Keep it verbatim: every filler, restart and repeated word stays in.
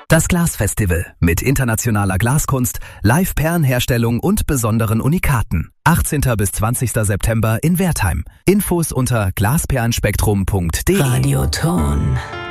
Das Glasfestival mit internationaler Glaskunst, Live-Perlenherstellung und besonderen Unikaten. achtzehnten bis zwanzigsten September in Wertheim. Infos unter glasperlenspektrum punkt de. Radioton.